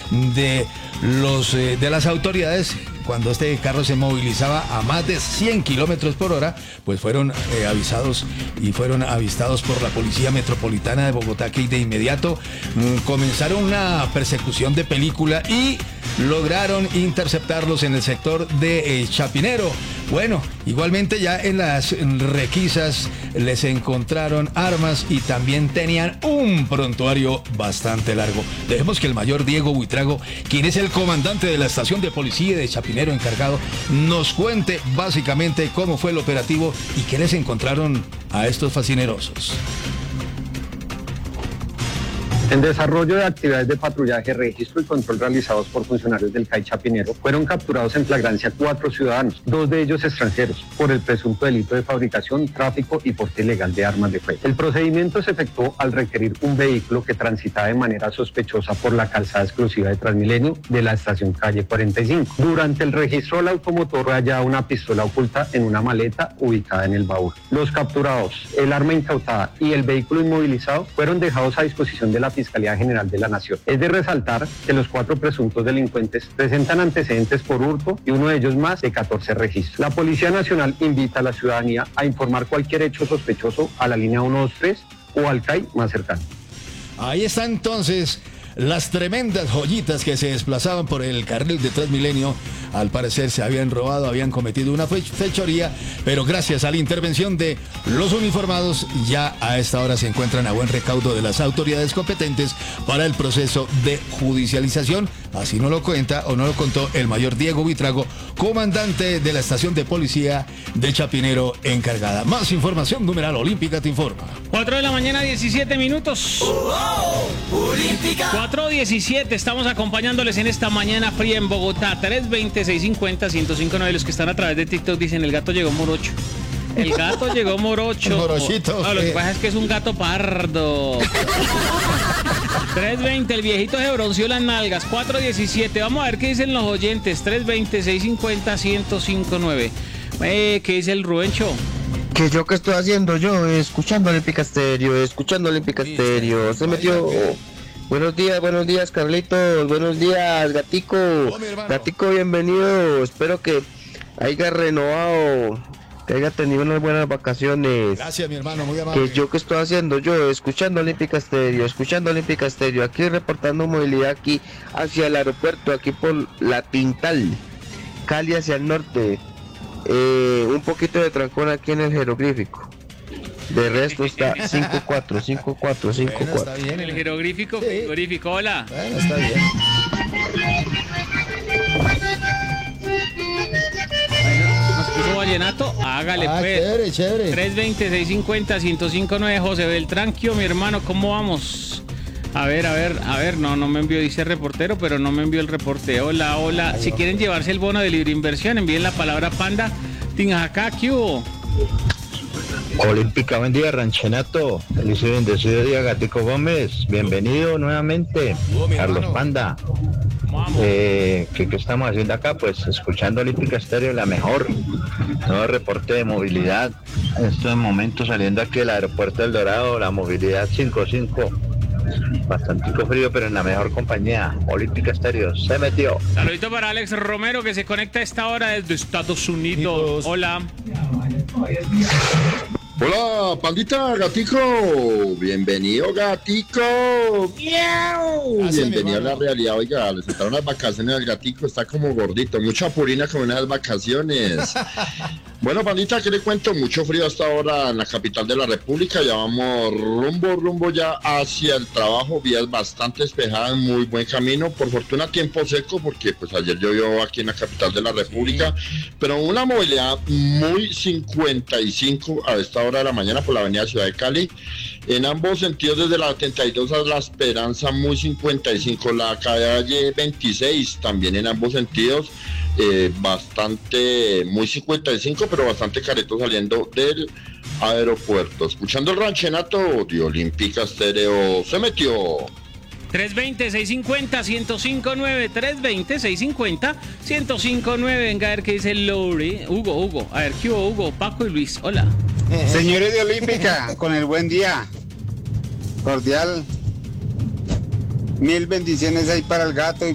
de las autoridades. Cuando este carro se movilizaba a más de 100 kilómetros por hora, pues fueron avisados y fueron avistados por la Policía Metropolitana de Bogotá, que de inmediato comenzaron una persecución de película y lograron interceptarlos en el sector de Chapinero. Bueno, igualmente ya en las requisas les encontraron armas y también tenían un prontuario bastante largo. Dejemos que el mayor Diego Buitrago, quien es el comandante de la estación de policía de Chapinero encargado, nos cuente básicamente cómo fue el operativo y qué les encontraron a estos fascinerosos. En desarrollo de actividades de patrullaje, registro y control realizados por funcionarios del CAI Chapinero, fueron capturados en flagrancia 4 ciudadanos, 2 de ellos extranjeros, por el presunto delito de fabricación, tráfico y porte ilegal de armas de fuego. El procedimiento se efectuó al requerir un vehículo que transitaba de manera sospechosa por la calzada exclusiva de Transmilenio de la estación calle 45. Durante el registro del automotor hallaba una pistola oculta en una maleta ubicada en el baúl. Los capturados, el arma incautada y el vehículo inmovilizado fueron dejados a disposición de la Fiscalía General de la Nación. Es de resaltar que los 4 presuntos delincuentes presentan antecedentes por hurto y uno de ellos más de 14 registros. La Policía Nacional invita a la ciudadanía a informar cualquier hecho sospechoso a la línea 123 o al CAI más cercano. Ahí está entonces las tremendas joyitas que se desplazaban por el carril de Transmilenio. Al parecer se habían robado, habían cometido una fechoría, pero gracias a la intervención de los uniformados, ya a esta hora se encuentran a buen recaudo de las autoridades competentes para el proceso de judicialización. Así no lo cuenta o no lo contó el mayor Diego Buitrago, comandante de la estación de policía de Chapinero encargada. Más información, numeral Olímpica te informa. 4 de la mañana, 17 minutos. Olímpica. 4:17, estamos acompañándoles en esta mañana fría en Bogotá. 320-650-1059. Los que están a través de TikTok dicen: el gato llegó morocho. El gato llegó morocho. Morochito. No, lo que pasa es que es un gato pardo. 320, el viejito se bronceó las nalgas. 4:17, vamos a ver qué dicen los oyentes. 320-650-1059. ¿Qué dice el Rubencho? Que yo, ¿qué estoy haciendo yo? Escuchando Olímpica Estéreo, Se metió. Buenos días, Carlitos. Buenos días, Gatico. Gatico, bienvenido. Espero que haya renovado, que haya tenido unas buenas vacaciones. Gracias, mi hermano, muy amable. Que yo, ¿qué estoy haciendo yo? Escuchando Olímpica Estéreo. Aquí reportando movilidad aquí hacia el aeropuerto, aquí por La Tintal, Cali hacia el norte. Un poquito de trancón aquí en el jeroglífico. De resto está 5-4. Bueno, está bien. El jeroglífico, sí. Frigorífico, hola. Bueno, está bien. ¿Nos puso vallenato? Hágale, pues. Chévere. 320-650-1059. José Beltranquio, mi hermano, ¿cómo vamos? A ver, no me envió, dice reportero, pero no me envió el reporte. Hola. Si quieren llevarse el bono de libre inversión, envíen la palabra panda. Tinjacá, ¿qué hubo? Olímpica, buen día, Ranchenato. Feliz y bendecido día, Gatico Gómez. Bienvenido nuevamente, Carlos Panda. ¿Qué estamos haciendo acá? Pues escuchando Olímpica Estéreo, la mejor. Nuevo reporte de movilidad. En estos momentos saliendo aquí del aeropuerto del Dorado, la movilidad 5-5. Bastante frío, pero en la mejor compañía. Olímpica Estéreo se metió. Saludito para Alex Romero, que se conecta a esta hora desde Estados Unidos. Hola. Hola, pandita, Gatico. Bienvenido, Gatico. Bienvenido a la realidad. Oiga, le sentaron las vacaciones al Gatico, está como gordito, mucha purina como en las vacaciones. Bueno, pandita, ¿qué le cuento? Mucho frío hasta ahora en la capital de la República. Ya vamos rumbo ya hacia el trabajo. Vías bastante despejadas, muy buen camino. Por fortuna, tiempo seco, porque pues ayer llovió aquí en la capital de la República. Pero una movilidad muy 55 a esta hora de la mañana por la avenida Ciudad de Cali. En ambos sentidos, desde la 72 a La Esperanza, muy 55. La calle 26, también en ambos sentidos. Bastante, muy 55, pero bastante careto saliendo del aeropuerto. Escuchando el ranchenato de Olímpica Estéreo, se metió. 320-650-1059, 320-650-1059. Venga, a ver qué dice Lori. Hugo, a ver, ¿qué hubo, Hugo? Paco y Luis, hola. Señores de Olímpica, con el buen día. Cordial. 1000 bendiciones ahí para el gato y